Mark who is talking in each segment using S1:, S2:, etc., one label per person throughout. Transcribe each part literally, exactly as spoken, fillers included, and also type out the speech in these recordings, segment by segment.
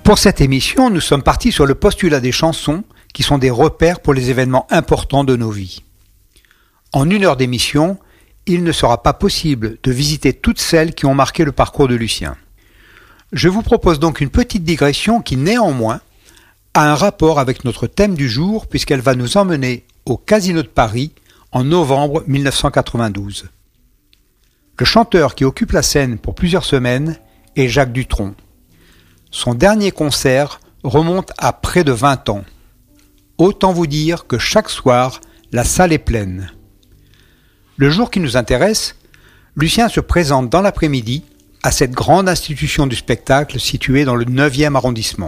S1: Pour cette émission, nous sommes partis sur le postulat des chansons qui sont des repères pour les événements importants de nos vies. En une heure d'émission, il ne sera pas possible de visiter toutes celles qui ont marqué le parcours de Lucien. Je vous propose donc une petite digression qui, néanmoins, a un rapport avec notre thème du jour puisqu'elle va nous emmener au Casino de Paris en novembre mille neuf cent quatre-vingt-douze. Le chanteur qui occupe la scène pour plusieurs semaines est Jacques Dutronc. Son dernier concert remonte à près de vingt ans. Autant vous dire que chaque soir, la salle est pleine. Le jour qui nous intéresse, Lucien se présente dans l'après-midi à cette grande institution du spectacle située dans le neuvième arrondissement.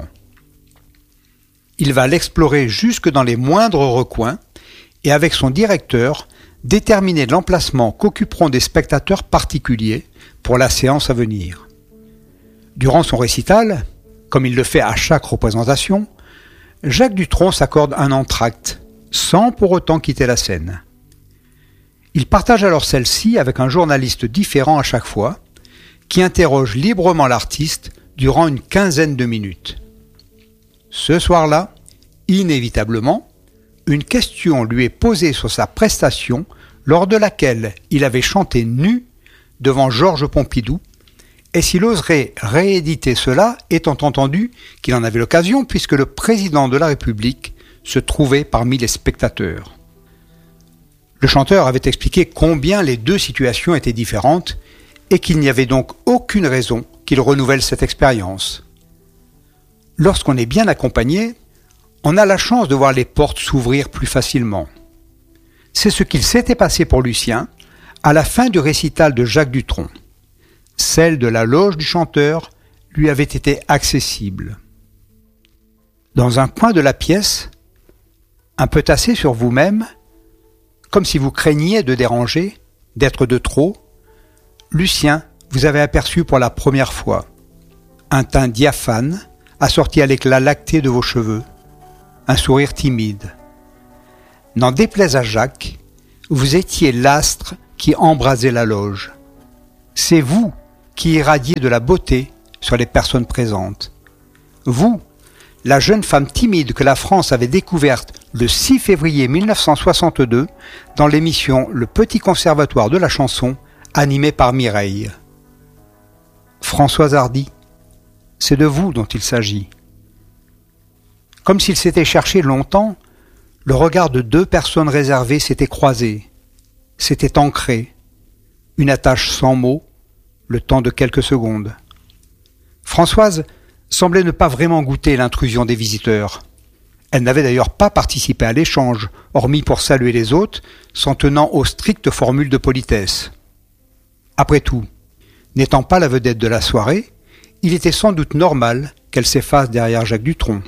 S1: Il va l'explorer jusque dans les moindres recoins et avec son directeur, déterminer l'emplacement qu'occuperont des spectateurs particuliers pour la séance à venir. Durant son récital, comme il le fait à chaque représentation, Jacques Dutronc s'accorde un entracte, sans pour autant quitter la scène. Il partage alors celle-ci avec un journaliste différent à chaque fois, qui interroge librement l'artiste durant une quinzaine de minutes. Ce soir-là, inévitablement, une question lui est posée sur sa prestation lors de laquelle il avait chanté nu devant Georges Pompidou, et s'il oserait rééditer cela, étant entendu qu'il en avait l'occasion puisque le président de la République se trouvait parmi les spectateurs. Le chanteur avait expliqué combien les deux situations étaient différentes et qu'il n'y avait donc aucune raison qu'il renouvelle cette expérience. Lorsqu'on est bien accompagné, on a la chance de voir les portes s'ouvrir plus facilement. C'est ce qu'il s'était passé pour Lucien à la fin du récital de Jacques Dutronc. Celle de la loge du chanteur lui avait été accessible. Dans un coin de la pièce, un peu tassé sur vous-même, comme si vous craigniez de déranger, d'être de trop, Lucien vous avait aperçu pour la première fois. Un teint diaphane, assorti à l'éclat lacté de vos cheveux, un sourire timide. N'en déplaise à Jacques, vous étiez l'astre qui embrasait la loge. C'est vous qui irradiez de la beauté sur les personnes présentes. Vous, la jeune femme timide que la France avait découverte le six février mille neuf cent soixante-deux dans l'émission Le Petit Conservatoire de la chanson, animée par Mireille. Françoise Hardy, c'est de vous dont il s'agit. Comme s'il s'était cherché longtemps, le regard de deux personnes réservées s'était croisé, s'était ancré, une attache sans mots, le temps de quelques secondes. Françoise semblait ne pas vraiment goûter l'intrusion des visiteurs. Elle n'avait d'ailleurs pas participé à l'échange, hormis pour saluer les hôtes, s'en tenant aux strictes formules de politesse. Après tout, n'étant pas la vedette de la soirée, il était sans doute normal qu'elle s'efface derrière Jacques Dutronc.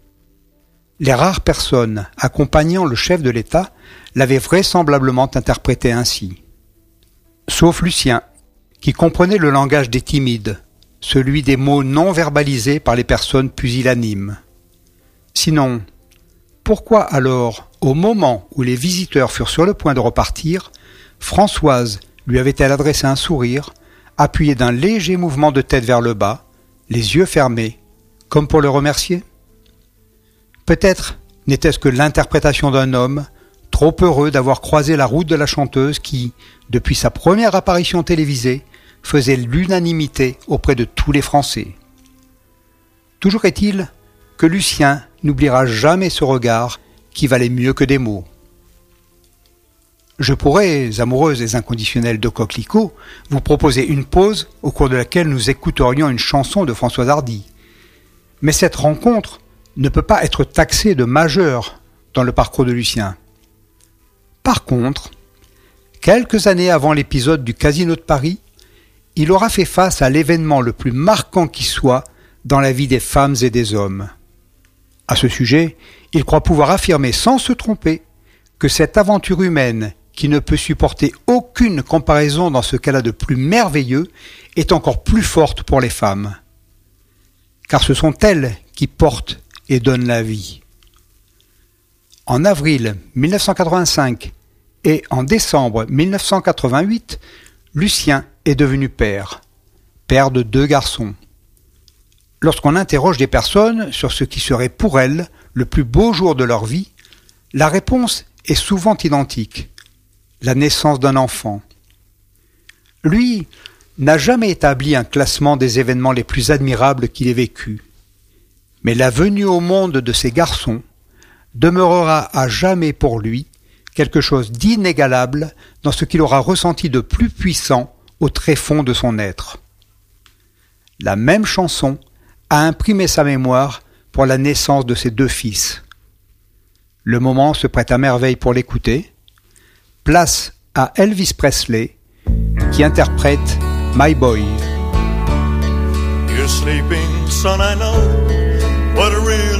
S1: Les rares personnes accompagnant le chef de l'État l'avaient vraisemblablement interprété ainsi. Sauf Lucien, qui comprenait le langage des timides, celui des mots non verbalisés par les personnes pusillanimes. Sinon, pourquoi alors, au moment où les visiteurs furent sur le point de repartir, Françoise lui avait-elle adressé un sourire, appuyé d'un léger mouvement de tête vers le bas, les yeux fermés, comme pour le remercier ? Peut-être n'était-ce que l'interprétation d'un homme, trop heureux d'avoir croisé la route de la chanteuse qui, depuis sa première apparition télévisée, faisait l'unanimité auprès de tous les Français. Toujours est-il que Lucien n'oubliera jamais ce regard qui valait mieux que des mots. Je pourrais, amoureuse et inconditionnelle de Coquelicot, vous proposer une pause au cours de laquelle nous écouterions une chanson de Françoise Hardy. Mais cette rencontre ne peut pas être taxée de majeure dans le parcours de Lucien. Par contre, quelques années avant l'épisode du Casino de Paris, il aura fait face à l'événement le plus marquant qui soit dans la vie des femmes et des hommes. À ce sujet, il croit pouvoir affirmer sans se tromper que cette aventure humaine, qui ne peut supporter aucune comparaison dans ce qu'elle a de plus merveilleux, est encore plus forte pour les femmes. Car ce sont elles qui portent et donnent la vie. En avril mille neuf cent quatre-vingt-cinq et en décembre mille neuf cent quatre-vingt-huit, Lucien est devenu père, père de deux garçons. Lorsqu'on interroge des personnes sur ce qui serait pour elles le plus beau jour de leur vie, la réponse est souvent identique. La naissance d'un enfant. Lui n'a jamais établi un classement des événements les plus admirables qu'il ait vécus. Mais la venue au monde de ces garçons demeurera à jamais pour lui quelque chose d'inégalable dans ce qu'il aura ressenti de plus puissant au tréfonds de son être. La même chanson a imprimé sa mémoire pour la naissance de ses deux fils. Le moment se prête à merveille pour l'écouter. Place à Elvis Presley, qui interprète My Boy.
S2: You're sleeping, son, I know what a real